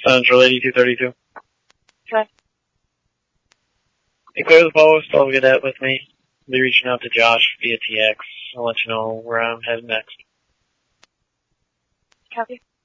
Central 8232. Okay. Hey, clear the post. I'll get that with me. I'll be reaching out to Josh via TX. I'll let you know where I'm heading next. Copy.